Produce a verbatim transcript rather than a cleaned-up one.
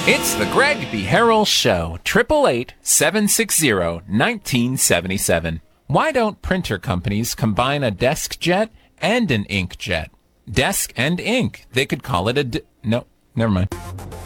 It's the Greg B. Harrell Show, eight eight eight, seven six zero, one nine seven seven. Why don't printer companies combine a desk jet and an ink jet? Desk and ink. They could call it a... D- no, never mind.